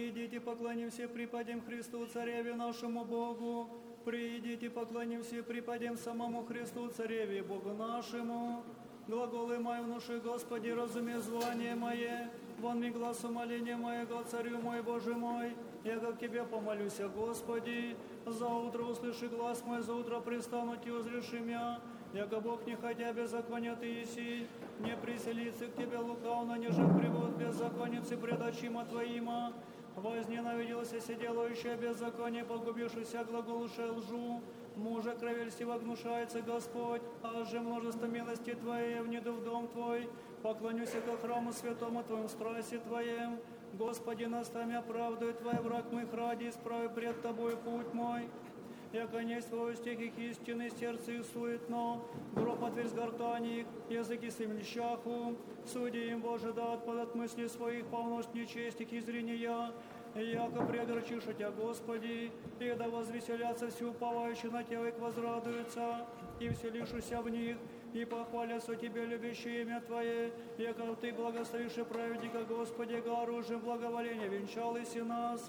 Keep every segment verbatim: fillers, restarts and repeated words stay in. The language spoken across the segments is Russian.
Придите, поклонимся, припадем Христу, Цареве нашему Богу. Придите, поклонимся, припадем самому Христу, Цареве Богу нашему. Глаголы мои внуши, Господи, разуми звание мое. Вон ми глаз умоления моего, Царю мой, Боже мой. Я как Тебе помолюся, Господи. За утро услыши глаз мой, за утро пристану и узреши меня. Яко Бог не хотя беззакония Ты еси, не приселится к Тебе лукавно, неже привод беззаконницы пред очима Твоима. Возненавиделся сиделающее беззаконие, погубившийся глаголуше лжу. Мужа крови льстиво гнушается Господь, а же множество милости Твоей внеду в дом Твой. Поклонюсь ко храму святому Твоему страсти Твоем. Господи, настами оправдывай Твой враг моих ради, исправи пред Тобой путь мой. Яко не Твой стихих истины, сердце их суетно, гроб отверь с гортани их, языки своим льщаху. Суди им, Боже, да отпадат мысли своих, полножь нечестих и зрения. Яко преогорчишь Тебя, Господи, и да возвеселятся все уповающие на Тебя, и возрадуются, и вселишься в них, и похвалятся Тебе, любящие имя Твое, яко Ты благословишь и праведника, Господи, оружием благоволения венчал и нас.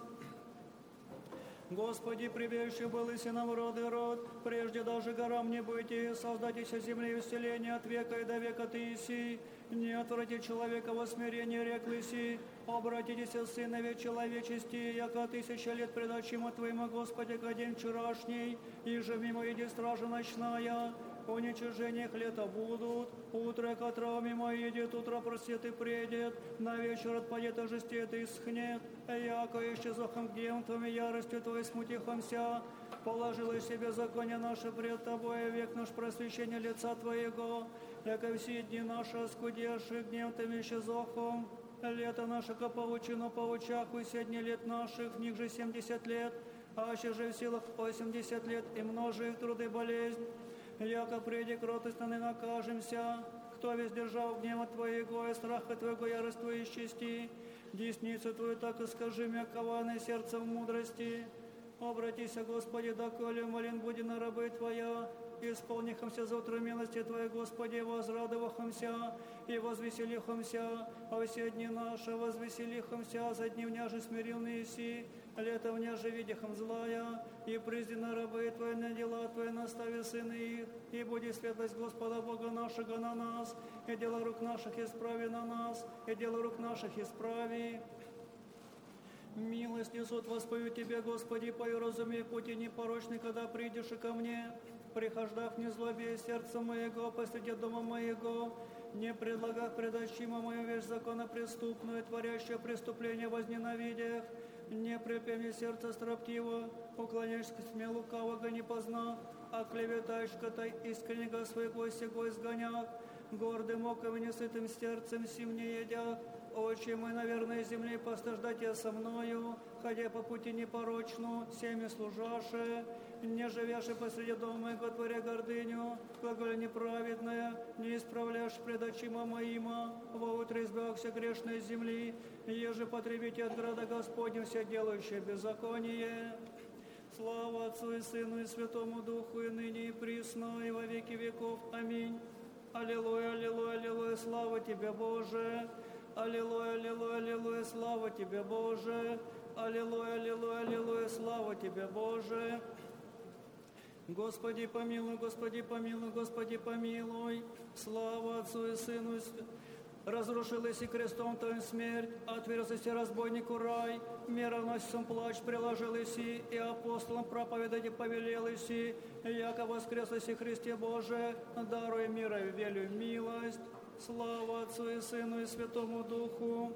Господи, прибежище был и нам род и род, прежде даже горам не быть, создатися земли и вселения от века и до века Ты иси, не отврати человека во смирение реклыси, обратитесь сынове человечести, яко тысяча лет пред очима Твоим, Господи, ко день вчерашний, и же мимо иди стража ночная, уничижениях лета будут, утро, которого мимо идет, утро просветы предет, на вечер отпадет, а жестет и исхнет, яко исчезохом гневом Твоим, яростью Твоей смутихомся, положила себе законие наше пред Тобой, век наш просвещение лица Твоего, яко все дни наши оскудевши гнев Твоим исчезохом, лето наше ко паучину паучаху, и все дни лет наших, в них же семьдесят лет, а еще же в силах восемьдесят лет, и множи их труды болезнь. Яко приди кротостно не накажемся, кто весь держал гнева Твоего и страха Твоего, ярость Твою исчисти, десницу Твою так и скажи, мягкованное сердце в мудрости. Обратися, Господи, доколе молен буди на рабы Твоя, исполнихомся за утро милости Твоей, Господи, возрадовахомся и возвеселихомся, а все дни наши возвеселихомся, за дни вняже смиренные си, лето вняже видихом злая, и призди на рабы Твои, на дела Твои, настави сыны их, и буди светлость Господа Бога нашего на нас, и дела рук наших исправи на нас, и дела рук наших исправи. Милость несут воспою Тебе, Господи, пою разумей пути непорочный, когда придешь и ко мне. Прихождав не злобе сердца моего, посреди дома моего, не предлагах предощима мою вещь закона преступную, творящее преступление возненавидях, не припи мне сердце строптиво, уклоняешься к сме лукавого не познав, а клеветаешь котай искреннего своего сего изгонях, гордым оком и несытым сердцем сим не едях. Очи мы, наверное, земли постождать я со мною, ходя по пути непорочну, всеми служаше, не живяши посреди дома моего, творя гордыню, глаголе неправедная, не исправляешь пред очима моима, во утро избавься грешной земли, еже потребите от града Господня все делающее беззаконие. Слава Отцу и Сыну и Святому Духу, и ныне и присно, и во веки веков. Аминь. Аллилуйя, аллилуйя, аллилуйя, слава Тебе, Боже! Аллилуйя, аллилуйя, аллилуйя, слава Тебе, Боже! Аллилуйя, аллилуйя, аллилуйя, слава Тебе, Боже! Господи, помилуй, Господи, помилуй, Господи, помилуй! Слава Отцу и Сыну и Святому. Разрушилась и крестом Твоим смерть, отверзся разбойнику рай, мироносцам плач приложилась и, и апостолам проповедать повелелась и, яко воскреслась и Христе Боже, даруй мира и велю милость. Слава Отцу и Сыну и Святому Духу.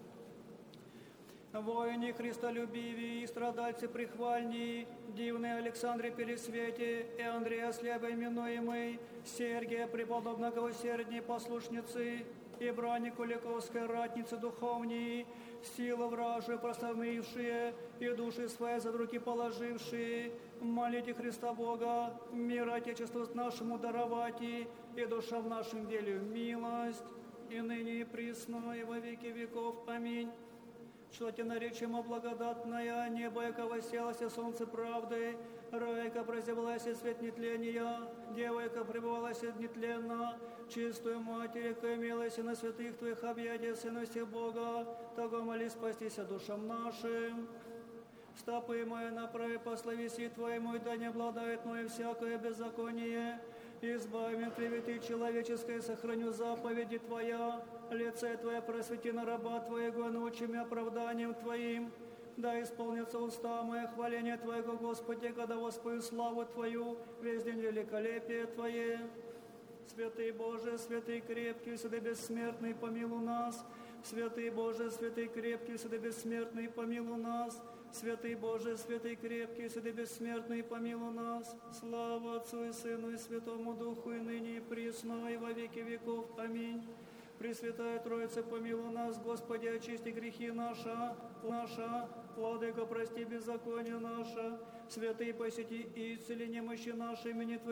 Воине Христолюбиві и страдальцы прихвальни, дивные Александре Пересвете и Андрея Слябо именуемый, Сергия преподобного усердней послушницы, и браннику Ликовской ратницы духовней, силы вражие прославившие и души свои за руки положившие, молите Христа Бога, мир Отечеству нашему даровати, и душа в нашем деле милость, и ныне и присно, и во веки веков. Аминь. что тебе наречемо благодатная, небо, яко восселось, солнце правды, рай, яко прозевалась свет нетления, дева, яко пребывалась нетленно, чистую Матерь, яко имелась на святых Твоих объятия, сыности Бога, того моли спастися душам нашим. Стопы мои направи, послависи Твоему, и да не обладает мною всякое беззаконие. Избави меня от клеветы человеческой, сохраню заповеди Твоя. Лице Твое просвети на раба Твоего, научи меня оправданием Твоим. Да исполнится уста мое хваление Твоего, Господи, когда воспою славу Твою, весь день великолепие Твое. Святый Боже, святый крепкий, всегда бессмертный, помилуй нас. Святый Боже, святый крепкий, всегда бессмертный, помилуй нас. Святый Боже, святый крепкий, всегда бессмертный, помилуй нас. Слава Отцу и Сыну и Святому Духу, и ныне и присно, и во веки веков. Аминь. Пресвятая Троица, помилуй нас, Господи, очисти грехи наши, наша, Владыко, прости беззаконие наше, святый посети и исцели немощи наши, имени Твоего.